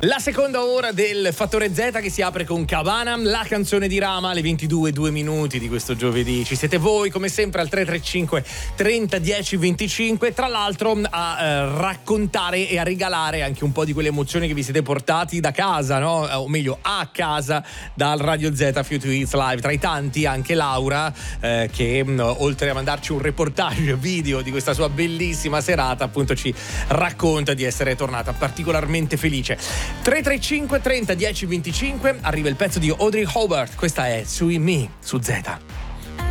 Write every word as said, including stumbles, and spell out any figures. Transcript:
La seconda ora del Fattore Z che si apre con Cabana, la canzone di Rama, alle ventidue e due minuti di questo giovedì. Ci siete voi come sempre al tre tre cinque trenta dieci venticinque, tra l'altro a eh, raccontare e a regalare anche un po' di quelle emozioni che vi siete portati da casa, no? O meglio a casa dal Radio Z Future Hits Live. Tra i tanti anche Laura eh, che mh, oltre a mandarci un reportage video di questa sua bellissima serata, appunto ci racconta di essere tornata particolarmente felice. tre tre cinque trenta dieci venticinque, arriva il pezzo di Audrey Hobart, questa è Sui Me su Z.